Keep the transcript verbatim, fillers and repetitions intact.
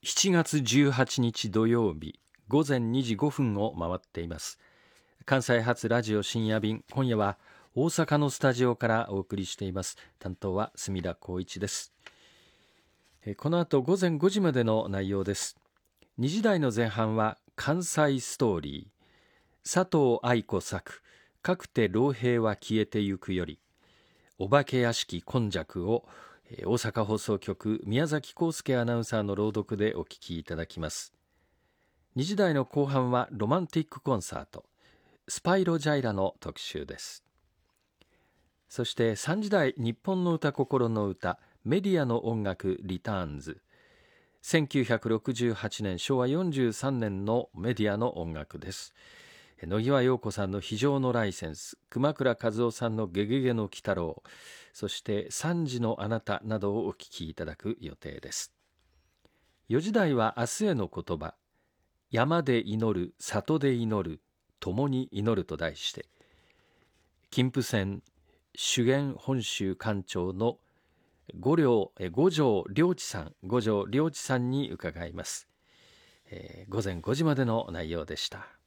しちがつじゅうはちにち土曜日ごぜんにじごふんを回っています。関西発ラジオ深夜便、今夜は大阪のスタジオからお送りしています。担当は隅田光一です。この後ごぜんごじまでの内容です。にじ台の前半は関西ストーリー、佐藤愛子作かくて老兵は消えてゆくより、お化け屋敷今昔を大阪放送局宮崎康介アナウンサーの朗読でお聞きいただきます。にじ台の後半はロマンティックコンサート、スパイロジャイラの特集です。そしてさんじ台、日本の歌心の歌、メディアの音楽リターンズ。せんきゅうひゃくろくじゅうはちねん、しょうわよんじゅうさんねんのメディアの音楽です。野際陽子さんの非常のライセンス、熊倉和夫さんのゲゲゲの鬼太郎、そして三時のあなたなどをお聞きいただく予定です。よじ台は明日への言葉、山で祈る、里で祈る、共に祈ると題して、金峰山修験本州館長の五条五条良知さん五条良知さんに伺います。えー、ごぜんごじまでの内容でした。